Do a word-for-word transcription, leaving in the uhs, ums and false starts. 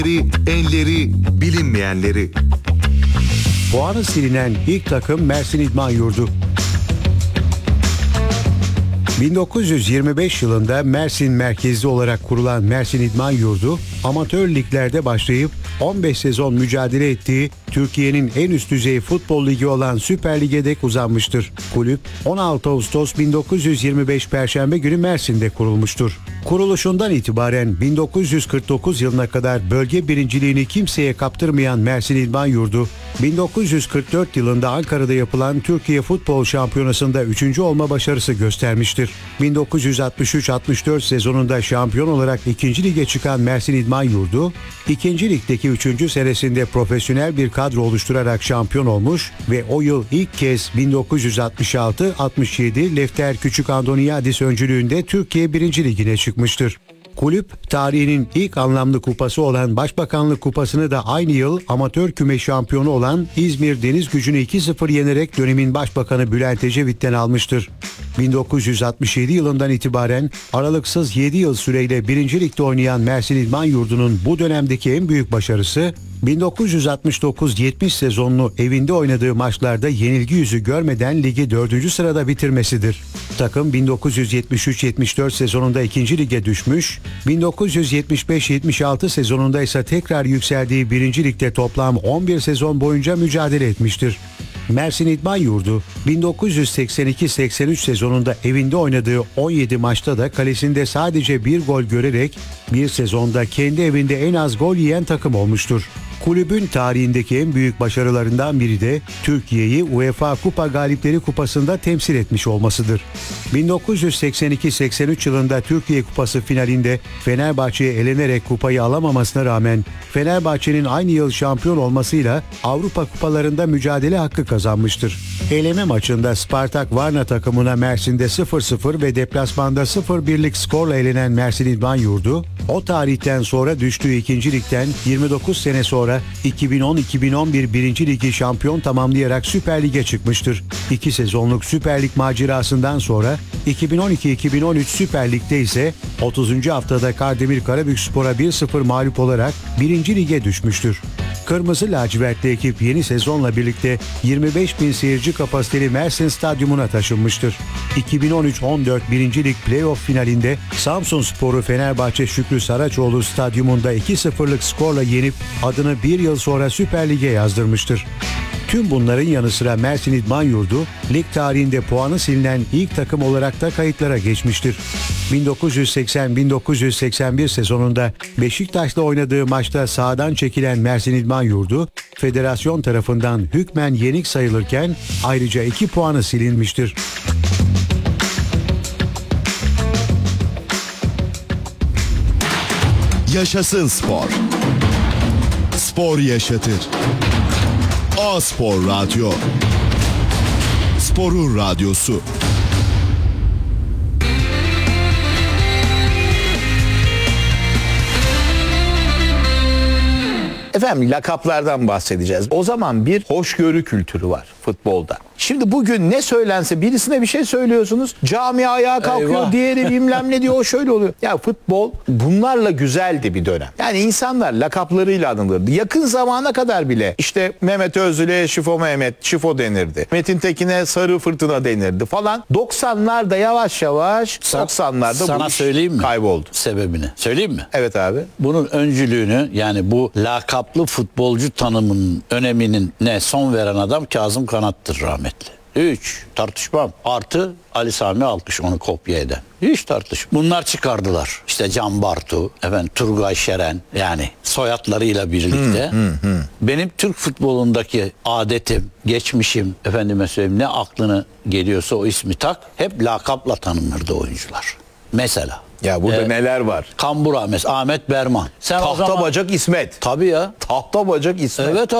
enleri, bilinmeyenleri. Puanı silinen ilk takım Mersin İdman Yurdu. bin dokuz yüz yirmi beş yılında Mersin merkezli olarak kurulan Mersin İdman Yurdu, amatör liglerde başlayıp on beş sezon mücadele ettiği Türkiye'nin en üst düzey futbol ligi olan Süper Lig'e dek uzanmıştır. Kulüp on altı Ağustos bin dokuz yüz yirmi beş Perşembe günü Mersin'de kurulmuştur. Kuruluşundan itibaren bin dokuz yüz kırk dokuz yılına kadar bölge birinciliğini kimseye kaptırmayan Mersin İdman Yurdu, bin dokuz yüz kırk dört yılında Ankara'da yapılan Türkiye Futbol Şampiyonası'nda üçüncü olma başarısı göstermiştir. bin dokuz yüz altmış üç altmış dört sezonunda şampiyon olarak ikinci lige çıkan Mersin İdman Yurdu, ikinci ligdeki üçüncü senesinde profesyonel bir kadro oluşturarak şampiyon olmuş ve o yıl ilk kez bin dokuz yüz altmış altı altmış yedi Lefter Küçük Andoniyadis öncülüğünde Türkiye birinci Ligi'ne çıkmıştır. Kulüp, tarihinin ilk anlamlı kupası olan Başbakanlık Kupası'nı da aynı yıl amatör küme şampiyonu olan İzmir Denizgücü'nü iki sıfır yenerek dönemin Başbakanı Bülent Ecevit'ten almıştır. bin dokuz yüz altmış yedi yılından itibaren aralıksız yedi yıl süreyle birinci Lig'de oynayan Mersin İdman Yurdu'nun bu dönemdeki en büyük başarısı, bin dokuz yüz altmış dokuz yetmiş sezonunu evinde oynadığı maçlarda yenilgi yüzü görmeden ligi dördüncü sırada bitirmesidir. Takım bin dokuz yüz yetmiş üç yetmiş dört sezonunda ikinci lige düşmüş, bin dokuz yüz yetmiş beş yetmiş altı sezonunda ise tekrar yükseldiği birinci Lig'de toplam on bir sezon boyunca mücadele etmiştir. Mersin İdman Yurdu, bin dokuz yüz seksen iki seksen üç sezonunda evinde oynadığı on yedi maçta da kalesinde sadece bir gol görerek bir sezonda kendi evinde en az gol yiyen takım olmuştur. Kulübün tarihindeki en büyük başarılarından biri de Türkiye'yi UEFA Kupa Galipleri Kupası'nda temsil etmiş olmasıdır. bin dokuz yüz seksen iki seksen üç yılında Türkiye Kupası finalinde Fenerbahçe'ye elenerek kupayı alamamasına rağmen Fenerbahçe'nin aynı yıl şampiyon olmasıyla Avrupa Kupalarında mücadele hakkı kazanmıştır. Eleme maçında Spartak Varna takımına Mersin'de sıfır sıfır ve deplasmanda sıfır birlik skorla elenen Mersin İdman Yurdu, o tarihten sonra düştüğü ikinci Lig'den yirmi dokuz sene sonra iki bin on iki bin on bir birinci Ligi şampiyon tamamlayarak Süper Lig'e çıkmıştır. İki sezonluk Süper Lig macerasından sonra iki bin on iki iki bin on üç Süper Lig'de ise otuzuncu haftada Kardemir Karabükspor'a bir sıfır mağlup olarak birinci Lig'e düşmüştür. Kırmızı lacivertli ekip yeni sezonla birlikte yirmi beş bin seyirci kapasiteli Mersin Stadyumuna taşınmıştır. iki bin on üç on dört birinci Lig Playoff finalinde Samsunspor'u Fenerbahçe Şükrü Saraçoğlu Stadyumunda iki sıfırlık skorla yenip adını bir yıl sonra Süper Lig'e yazdırmıştır. Tüm bunların yanı sıra Mersin İdman Yurdu, lig tarihinde puanı silinen ilk takım olarak da kayıtlara geçmiştir. bin dokuz yüz seksen bin dokuz yüz seksen bir sezonunda Beşiktaş'la oynadığı maçta sahadan çekilen Mersin İdman Yurdu, federasyon tarafından hükmen yenik sayılırken ayrıca iki puanı silinmiştir. Yaşasın spor. Spor yaşatır. A-Spor Radyo. Sporun radyosu. Efendim, lakaplardan bahsedeceğiz. O zaman bir hoşgörü kültürü var futbolda. Şimdi bugün ne söylense birisine bir şey söylüyorsunuz. Cami ayağa kalkıyor, eyvah, diğeri bilmem ne diyor, o şöyle oluyor. Ya futbol bunlarla güzeldi bir dönem. Yani insanlar lakaplarıyla anılırdı. Yakın zamana kadar bile işte Mehmet Özil'e Şifo Mehmet, Şifo denirdi. Metin Tekin'e Sarı Fırtına denirdi falan. doksanlarda yavaş yavaş doksanlarda sana bu iş söyleyeyim mi? Kayboldu. Sebebini. Söyleyeyim mi? Evet abi. Bunun öncülüğünü, yani bu lakaplı futbolcu tanımının öneminin ne son veren adam Kazım Kanat'tır rahmetli. Üç, tartışmam. Artı Ali Sami Alkış, onu kopya eden. Hiç tartışma. Bunlar çıkardılar. İşte Can Bartu, efendim Turgay Şeren, yani soyadlarıyla birlikte. Hmm, hmm, hmm. Benim Türk futbolundaki adetim, geçmişim, efendime söyleyeyim, ne aklına geliyorsa o ismi tak. Hep lakapla tanınırdı oyuncular. Mesela. Ya burada Ee, neler var? Kambur Ahmet, Ahmet Berman. Sen Tahta o zaman... bacak İsmet. Tabii ya. Tahta bacak İsmet. Evet